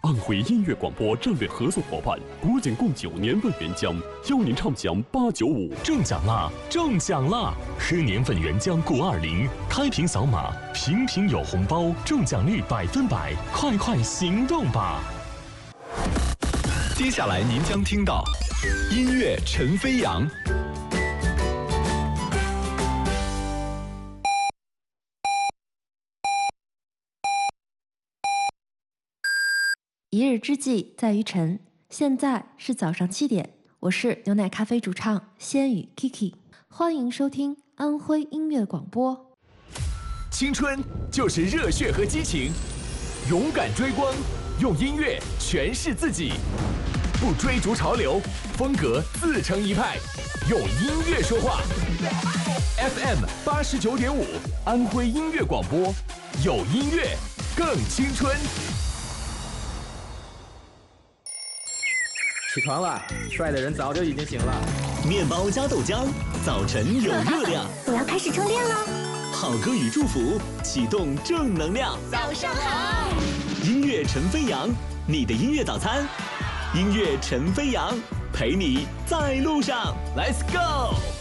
安徽音乐广播战略合作伙伴，国景共9年份原浆，邀您畅享895。 中奖啦！中奖啦！喝年份原浆过20，开瓶扫码，瓶瓶有红包，中奖率100%，快行动吧！ 接下来您将听到音乐陈飞扬。 一日之计在于晨，现在是早上7点，我是牛奶咖啡主唱仙羽 Kiki， 欢迎收听安徽音乐广播。 青春就是热血和激情，勇敢追光，用音乐诠释自己，不追逐潮流，风格自成一派，用音乐说话。FM 89.5，安徽音乐广播，有音乐更青春。 起床了，帅的人早就已经醒了。 面包加豆浆，早晨有热量。 我要开始充电了。 好歌与祝福，启动正能量。 早上好， 音乐陈飞扬，你的音乐早餐。音乐陈飞扬，陪你在路上。Let's go。